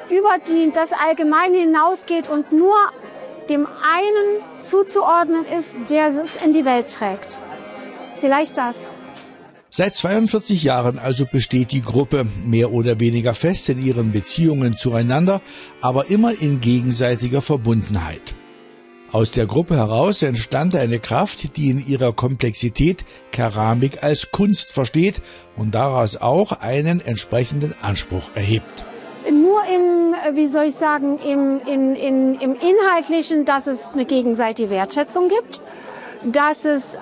über das Allgemeine hinausgeht und nur dem einen zuzuordnen ist, der es in die Welt trägt. Vielleicht das. Seit 42 Jahren also besteht die Gruppe mehr oder weniger fest in ihren Beziehungen zueinander, aber immer in gegenseitiger Verbundenheit. Aus der Gruppe heraus entstand eine Kraft, die in ihrer Komplexität Keramik als Kunst versteht und daraus auch einen entsprechenden Anspruch erhebt. Nur im Inhaltlichen, dass es eine gegenseitige Wertschätzung gibt, dass es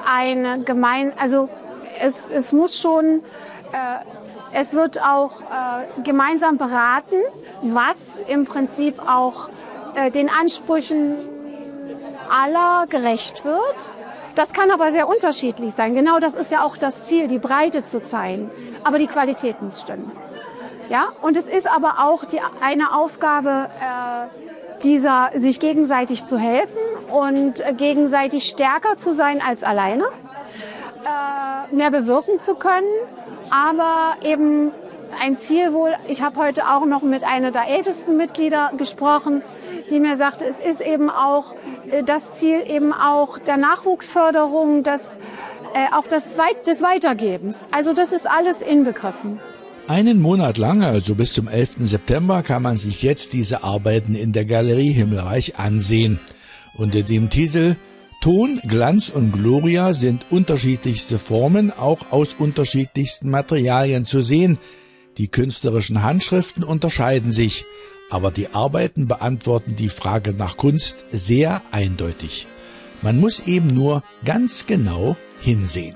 es muss schon, es wird auch gemeinsam beraten, was im Prinzip auch den Ansprüchen aller gerecht wird. Das kann aber sehr unterschiedlich sein. Genau das ist ja auch das Ziel, die Breite zu zeigen. Aber die Qualität muss stimmen. Ja? Und es ist aber auch eine Aufgabe sich gegenseitig zu helfen und gegenseitig stärker zu sein als alleine, mehr bewirken zu können, aber eben ein Ziel wohl. Ich habe heute auch noch mit einer der ältesten Mitglieder gesprochen, die mir sagte, es ist eben auch das Ziel eben auch der Nachwuchsförderung, auch des Weitergebens. Also das ist alles inbegriffen. Einen Monat lang, also bis zum 11. September, kann man sich jetzt diese Arbeiten in der Galerie Himmelreich ansehen. Unter dem Titel Ton, Glanz und Gloria sind unterschiedlichste Formen auch aus unterschiedlichsten Materialien zu sehen. Die künstlerischen Handschriften unterscheiden sich, aber die Arbeiten beantworten die Frage nach Kunst sehr eindeutig. Man muss eben nur ganz genau hinsehen.